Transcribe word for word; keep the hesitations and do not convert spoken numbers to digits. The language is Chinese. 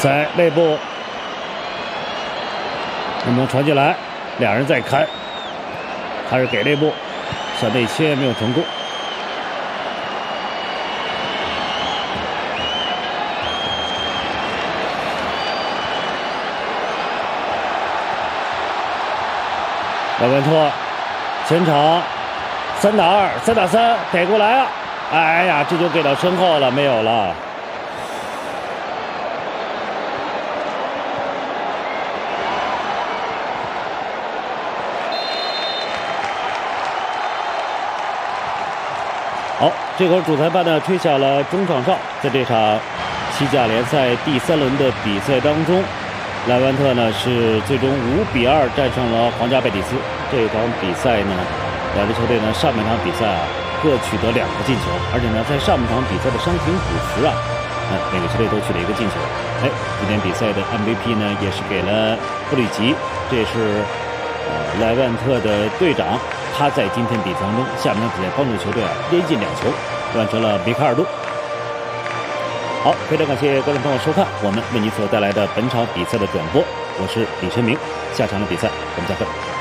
塞内部，能不能传进来？俩人在看，还是给内部，小内切没有成功。莱万特前场三打二，三打三，给过来啊！哎呀，这就给到身后了，没有了。好，这会儿主裁判呢吹响了中场哨，在这场西甲联赛第三轮的比赛当中，莱万特呢是最终五比二战胜了皇家贝蒂斯。这场比赛呢，两支球队呢上半场比赛啊各取得两个进球，而且呢在上半场比赛的伤停补时啊，哎每个球队都取了一个进球。哎，今天比赛的 M V P 呢也是给了布里吉，这是呃莱万特的队长。他在今天比赛当中，下半场比赛帮助球队啊连进两球，完成了梅开二度。好，非常感谢观众朋友收看我们为您所带来的本场比赛的转播，我是李晨明，下场的比赛我们再会。